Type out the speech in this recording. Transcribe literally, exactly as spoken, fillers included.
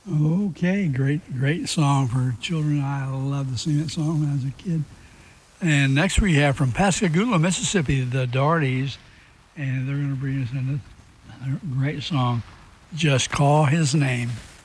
Okay, great, great song for children. I loved to sing that song when I was a kid. And next we have from Pascagoula, Mississippi, the Darties, and they're going to bring us another great song, Just Call His Name.